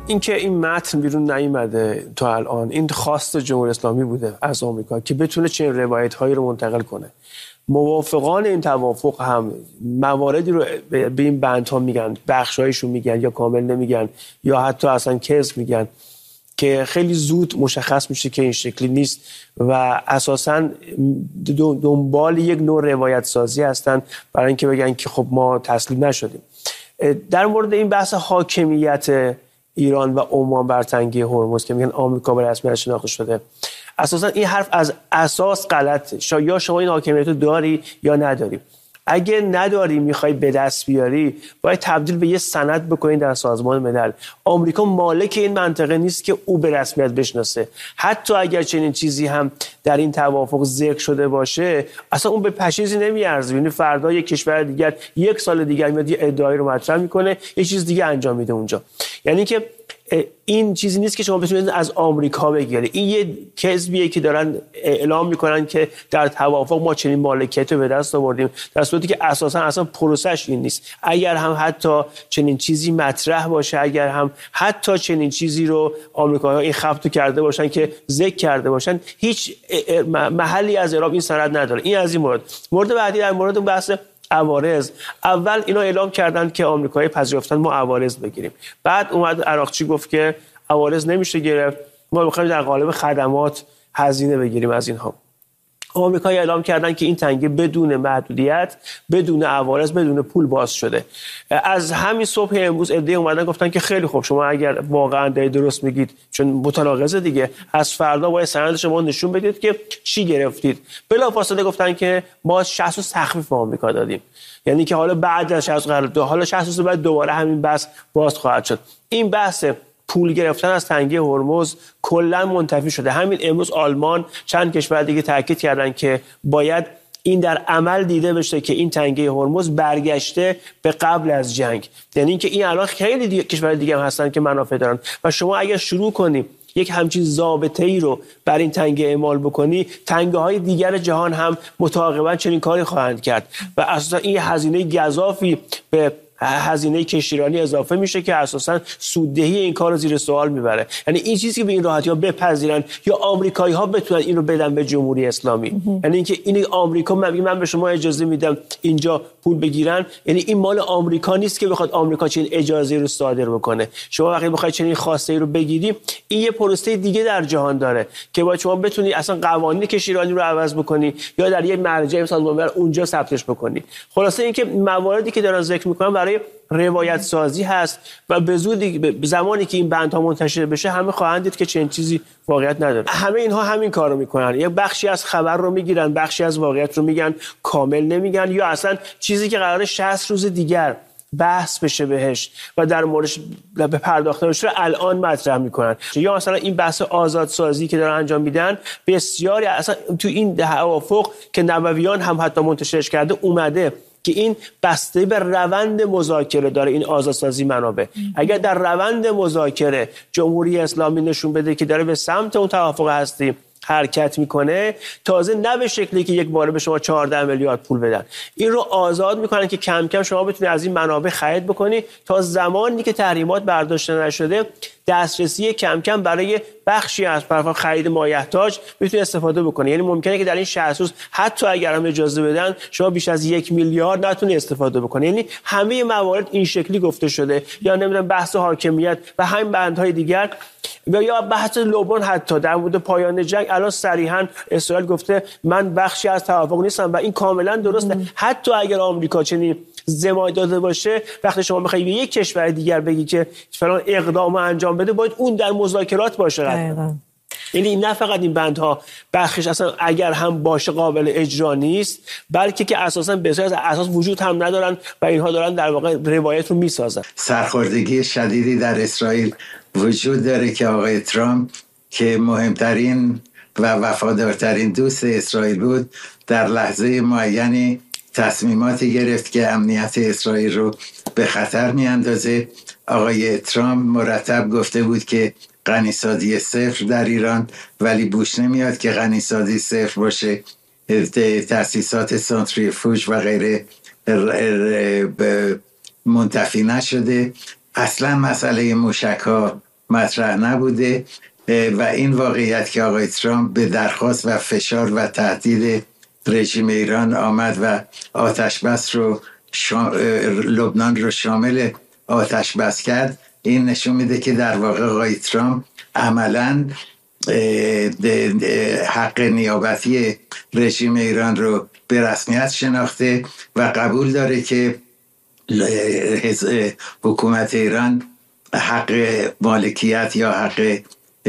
اینکه این متن بیرون نیامده تا الان، این خواست جمهوری اسلامی بوده از آمریکا که بتونه چنین روایت‌هایی رو منتقل کنه. موافقان این توافق هم مواردی رو به این بندها میگن، بخشایشو میگن یا کامل نمیگن یا حتی اصلا کذب میگن که خیلی زود مشخص میشه که این شکلی نیست و اساساً دنبال یک نوع روایت سازی هستن برای اینکه بگن که خب ما تسلیم نشدیم. در مورد این بحث حاکمیت ایران و عمان بر تنگه هرمز که میگن آمریکا به رسمیت شناخته شده، اساساً این حرف از اساس غلطه. یا شما این حاکمیت رو داری یا نداری. اگه نداری میخوای به دست بیاری باید تبدیل به یه سند بکنید در سازمان ملل. آمریکا مالک این منطقه نیست که او به رسمیت بشناسه. حتی اگر چنین چیزی هم در این توافق ذکر شده باشه اصلا اون به پشیزی نمیارزه. یعنی فردا یک کشور دیگر یک سال دیگر میاد یه ادعایی رو مطرح میکنه یه چیز دیگه انجام میده اونجا. یعنی که این چیزی نیست که شما بتونید از آمریکا بگیرید. این یه کذبیه که دارن اعلام میکنن که در توافق ما چنین مالکیت رو به دست آوردیم، در صورتی که اصلا پروسش این نیست. اگر هم حتی چنین چیزی مطرح باشه، اگر هم حتی چنین چیزی رو آمریکایی‌ها این خبطو کرده باشن که ذکر کرده باشن، هیچ محلی از اعراب این سند نداره. این از این مورد بعدی در مورد بحث عوارض. اول اینا اعلام کردن که آمریکایی پذیرفتن ما عوارض بگیریم، بعد اومد عراقچی گفت که عوارض نمیشه گرفت، ما می‌خوایم در قالب خدمات هزینه بگیریم از اینها. آمریکایی اعلام کردن که این تنگه بدون محدودیت، بدون عوارض، بدون پول باز شده. از همین صبح امروز عده اومدن گفتن که خیلی خوب، شما اگر واقعا درست میگید، چون متناقضه دیگه، از فردا باید سند شما نشون بدید که چی گرفتید. بلافاصله گفتن که ما 60 تخفیف به آمریکا دادیم. یعنی که حالا بعد از 60 قرار حالا 60 بعد دوباره همین بحث باز خواهد شد. این بحث پول گرفتن از تنگه هرمز کلا منتفی شده. همین امروز آلمان، چند کشور دیگه تاکید کردن که باید این در عمل دیده بشه که این تنگه هرمز برگشته به قبل از جنگ. یعنی اینکه این الان خیلی کشور دیگه هم هستن که منافع دارن و شما اگر شروع کنی یک همچین ضابطه‌ای رو بر این تنگه اعمال بکنی، تنگه‌های دیگر جهان هم متعاقباً چنین کاری خواهند کرد و اساساً این هزینه گزافی به هزینه کشتیرانی اضافه میشه که اساساً سوددهی این کار رو زیر سوال میبره. یعنی این چیزی که به این راحتی ها بپذیرن یا آمریکایی ها بتونن اینو بدن به جمهوری اسلامی، یعنی اینکه این آمریکا من به شما اجازه میدم اینجا پول بگیرن، یعنی این مال آمریکا نیست که بخواد آمریکا چنین اجازه رو صادر بکنه. شما وقتی بخواید چنین خواسته رو بگیری، این یه پروسه دیگه در جهان داره که باید شما بتونی اصلا قوانین کشتیرانی رو عوض بکنی یا در یه مرجع مثلا اونجا ثبتش بکنی. خلاصه اینکه مواردی که دارن ذکر میکنن برای روایت سازی هست و به زودی زمانی که این بندها منتشر بشه همه خواهند دید که چنین چیزی واقعیت نداره. همه اینها همین کارو میکنن، یک بخشی از خبر رو میگیرن، بخشی از واقعیت رو میگن، کامل نمیگن، یا اصلا چیزی که قراره 60 روز دیگر بحث بشه بهش و در موردش به پرداخته بشه الان مطرح میکنن. یا مثلا این بحث آزادسازی که دارن انجام میدن، بسیاری اصلا تو این توافق که نوویان هم حتی منتشرش کرده اومده که این بسته به روند مذاکره داره این آزادسازی منابع. اگر در روند مذاکره جمهوری اسلامی نشون بده که داره به سمت اون توافق هستی حرکت میکنه، تازه نه به شکلی که یک باره به شما 14 میلیارد پول بدن، این رو آزاد میکنن که کم کم شما بتونید از این منابع خرید بکنی تا زمانی که تحریمات برداشته نشده دسترسی کم کم برای بخشی از خرید مایحتاج میتونید استفاده بکنی. یعنی ممکنه که در این 60 روز حتی اگر هم اجازه بدن شما بیش از 1 میلیارد نتونید استفاده بکنی. یعنی همه موارد این شکلی گفته شده. یا نمیدونم بحث حاکمیت و همین بندهای دیگر، یا بحث لبنان حتی در مورد پایان جنگ الان صریحا اسرائیل گفته من بخشی از توافق نیستم و این کاملا درسته. حتی اگر آمریکا چنین زمانی داده باشه، وقتی شما بخوای به یک کشور دیگر بگی که فلان اقدامو انجام بده، باید اون در مذاکرات باشه. یعنی نه فقط این بندها بخشش اصلا اگر هم باشه قابل اجرا نیست، بلکه که اساسا بسیار از اساس وجود هم ندارن و اینها دارن در واقع روایت رو میسازن. سرخوردگی شدیدی در اسرائیل وجود داره که آقای ترامپ که مهمترین و وفادارترین دوست اسرائیل بود، در لحظه معینی تصمیماتی گرفت که امنیت اسرائیل رو به خطر میاندازه. آقای ترامپ مرتب گفته بود که غنیسازی صفر در ایران، ولی بوش نمیاد که غنیسازی صفر باشه. تأسیسات سانتریفوژ و غیره منتفی نشده. اصلا مسئله موشک‌ها مطرح نبوده و این واقعیت که آقای ترامپ به درخواست و فشار و تهدید رژیم ایران آمد و آتش بس رو لبنان رو شامل آتش بس کرد، این نشون میده که در واقع آقای ترامپ عملاً حق نیابتی رژیم ایران رو به رسمیت شناخته و قبول داره که حکومت ایران حق مالکیت یا حق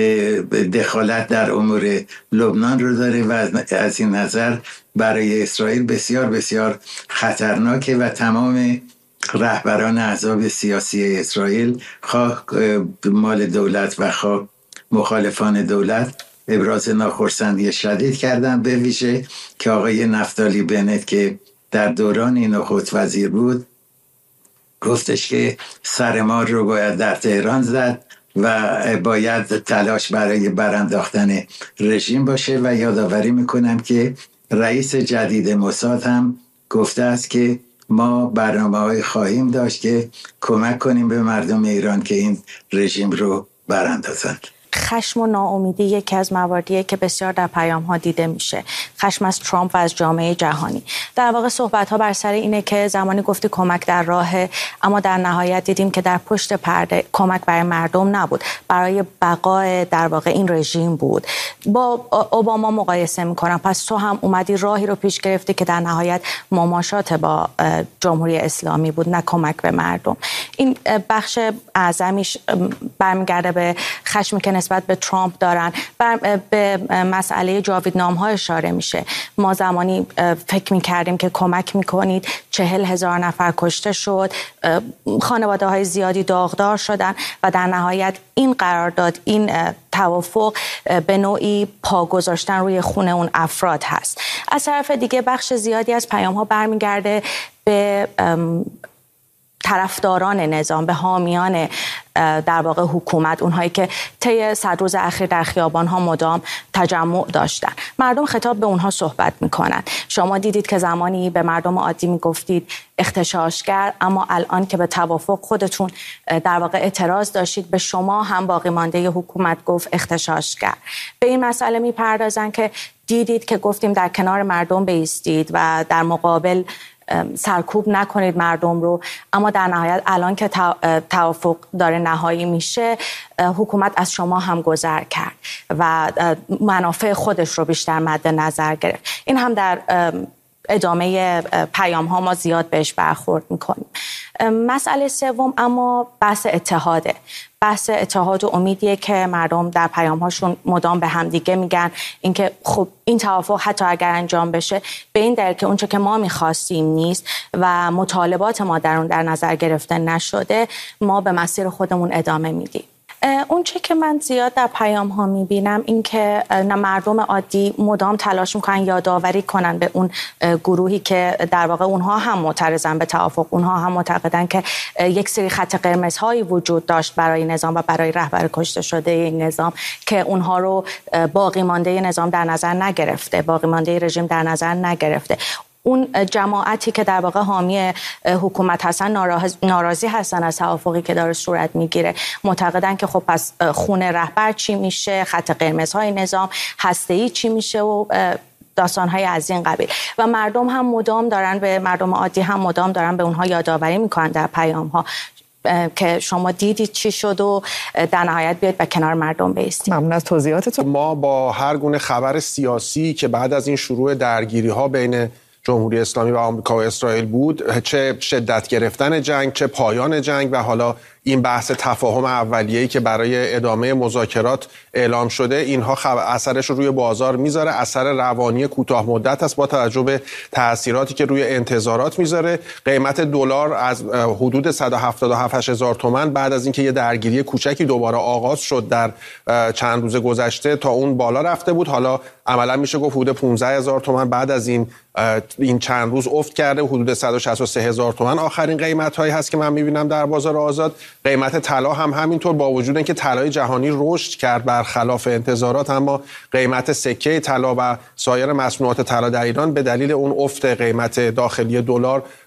دخالت در امور لبنان رو داره و از این نظر برای اسرائیل بسیار بسیار خطرناکه و تمام رهبران احزاب سیاسی اسرائیل، خواه مال دولت و خواه مخالفان دولت، ابراز ناخرسندی شدید کردن، به ویژه که آقای نفتالی بنت که در دوران نخست وزیر بود گفتش که سر ما رو باید در تهران زد و باید تلاش برای برانداختن رژیم باشه و یادآوری میکنم که رئیس جدید موساد هم گفته است که ما برنامه‌های خواهیم داشت که کمک کنیم به مردم ایران که این رژیم رو براندازند. خشم و ناامیدی یکی از مواردیه که بسیار در پیام‌ها دیده میشه. خشم از ترامپ و از جامعه جهانی. در واقع صحبت‌ها بر سر اینه که زمانی گفتی کمک در راهه، اما در نهایت دیدیم که در پشت پرده کمک برای مردم نبود، برای بقای در واقع این رژیم بود. با اوباما مقایسه میکنم، پس تو هم اومدی راهی رو پیش گرفتی که در نهایت مماشات با جمهوری اسلامی بود، نه کمک به مردم. این بخش اعظمیش برمیگرده به خشمی که نسبت به ترامپ دارن. به مسئله جاویدنام‌ها اشاره میشه. ما زمانی فکر میکردیم که کمک میکنید، 40,000 نفر کشته شد، خانواده‌های زیادی داغدار شدن و در نهایت این قرارداد، این توافق به نوعی پا گذاشتن روی خون اون افراد هست. از طرف دیگه بخش زیادی از پیام‌ها برمیگرده به طرفداران نظام، به حامیان در واقع حکومت، اونهایی که طی 100 روز اخیر در خیابان‌ها مدام تجمع داشتن. مردم خطاب به اونها صحبت میکنن. شما دیدید که زمانی به مردم عادی میگفتید اغتشاشگر، اما الان که به توافق خودتون در واقع اعتراض داشتید، به شما هم باقی مانده حکومت گفت اغتشاشگر. به این مسئله میپردازن که دیدید که گفتیم در کنار مردم بایستید و در مقابل سرکوب نکنید مردم رو، اما در نهایت الان که توافق داره نهایی میشه، حکومت از شما هم گذر کرد و منافع خودش رو بیشتر مد نظر گرفت. این هم در ادامه پیام ها ما زیاد بهش برخورد میکنیم. مسئله سوم اما بحث اتحاده. بحث اتحاد و امیدیه که مردم در پیام هاشون مدام به هم دیگه میگن اینکه خب این توافق حتی اگر انجام بشه به این دلیل که اونچه که ما میخواستیم نیست و مطالبات ما در اون در نظر گرفته نشده، ما به مسیر خودمون ادامه میدیم. اون چه که من زیاد در پیام ها میبینم این که مردم عادی مدام تلاش میکنن یادآوری کنن به اون گروهی که در واقع اونها هم معترضن به توافق، اونها هم معتقدن که یک سری خط قرمزهایی وجود داشت برای نظام و برای رهبر کشته شده این نظام که اونها رو باقی مانده نظام در نظر نگرفته، باقی مانده رژیم در نظر نگرفته. اون جماعتی که در واقع حامی حکومت هستن ناراضی هستن از توافقی که داره صورت میگیره، معتقدن که خب پس خون رهبر چی میشه، خط قرمزهای نظام، هسته‌ای چی میشه و داستان‌های از این قبیل. و مردم هم مدام دارن به مردم عادی هم مدام دارن به اونها یادآوری میکنن در پیام‌ها که شما دیدید چی شد و در نهایت بیاید به کنار مردم بایستید. ممنون از توضیحاتتون. ما با هر گونه خبر سیاسی که بعد از این شروع درگیری‌ها بین جمهوری اسلامی و آمریکا و اسرائیل بود، چه شدت گرفتن جنگ، چه پایان جنگ و حالا این بحث تفاهم اولیه‌ای که برای ادامه مذاکرات اعلام شده، اینها اثرش رو روی بازار میذاره، اثر روانی کوتاه مدت است با توجه به تأثیراتی که روی انتظارات میذاره. قیمت دلار از حدود 177,000 تومان بعد از اینکه یه درگیری کوچکی دوباره آغاز شد در چند روز گذشته تا اون بالا رفته بود، حالا عملا میشه گفت حدود 15,000 تومان بعد از این چند روز افت کرده، حدود 163,000 تومان آخرین قیمت‌هایی هست که من می‌بینم در بازار آزاد. قیمت طلا هم همینطور، با وجود اینکه طلای جهانی رشد کرد برخلاف انتظارات، اما قیمت سکه طلا و سایر مصنوعات طلا در ایران به دلیل اون افت قیمت داخلی دلار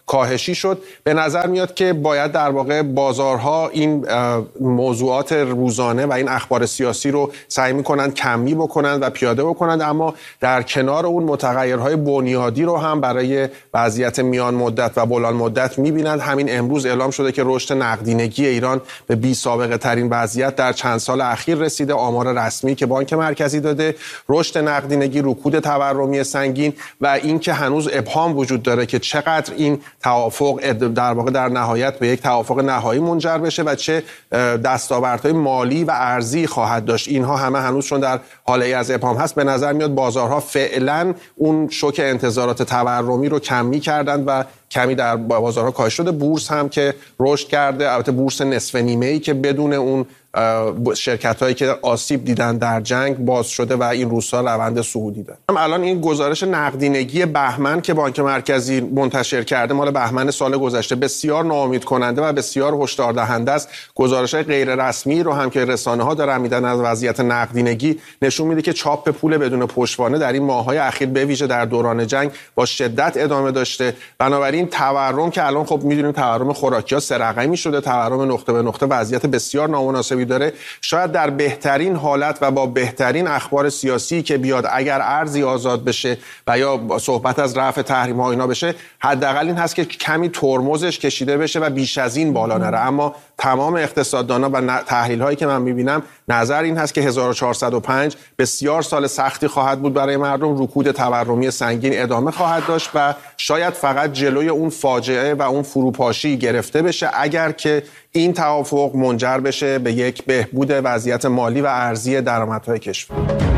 کاهشی شد. به نظر میاد که باید در واقع بازارها این موضوعات روزانه و این اخبار سیاسی رو سعی میکنن کمی بکنن و پیاده بکنن، اما در کنار اون متغیرهای بنیادی رو هم برای وضعیت میان مدت و بلند مدت میبینند. همین امروز اعلام شده که رشد نقدینگی ایران به بی سابقه ترین وضعیت در چند سال اخیر رسیده. آمار رسمی که بانک مرکزی داده، رشد نقدینگی، رکود تورمی سنگین و اینکه هنوز ابهام وجود داره که چقدر این توافق در واقع در نهایت به یک توافق نهایی منجر بشه و چه دستاوردهای مالی و ارزی خواهد داشت. اینها همه هنوز چون در حاله از ابهام هست، به نظر میاد بازارها فعلا اون شوک انتظارات تورمی رو کمی کردند و کمی در بازارها کاهش شده. بورس هم که رشد کرده، البته بورس نصف نیمه‌ای که بدون اون شرکت‌هایی که آسیب دیدن در جنگ باز شده و این روزها روند صعودی داره. الان این گزارش نقدینگی بهمن که بانک مرکزی منتشر کرده، مال بهمن سال گذشته، بسیار ناامید کننده و بسیار هشدار دهنده است. گزارش‌های غیر رسمی رو هم که رسانه‌ها دارن میدن از وضعیت نقدینگی نشون میده که چاپ پول بدون پشتوانه در این ماه‌های اخیر به ویژه در دوران جنگ با شدت ادامه داشته. بنابراین تورم که الان خب می‌دونیم تورم خوراکی‌ها سه رقمی شده، تورم نقطه به نقطه وضعیت بسیار نامناسبی داره. شاید در بهترین حالت و با بهترین اخبار سیاسی که بیاد، اگر ارزی آزاد بشه و یا صحبت از رفع تحریم‌ها اینا بشه، حداقل این هست که کمی ترمزش کشیده بشه و بیش از این بالا نره. اما تمام اقتصاددانا و تحلیل‌هایی که من می‌بینم نظر این هست که 1405 بسیار سال سختی خواهد بود برای مردم. رکود تورمی سنگین ادامه خواهد داشت و شاید فقط جلوی اون فاجعه و اون فروپاشی گرفته بشه اگر که این توافق منجر بشه به یک بهبود وضعیت مالی و ارزی درآمدهای کشور.